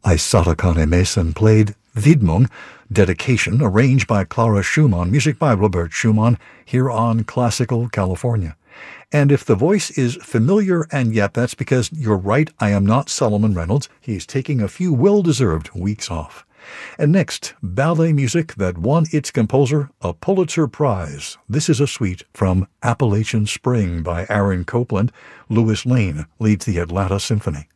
Isata Mason played Widmung, Dedication, arranged by Clara Schumann, music by Robert Schumann, here on Classical California. And if the voice is familiar, and yet that's because you're right, I am not Solomon Reynolds. He's taking a few well-deserved weeks off. And next, ballet music that won its composer a Pulitzer Prize. This is a suite from Appalachian Spring by Aaron Copland. Louis Lane leads the Atlanta Symphony.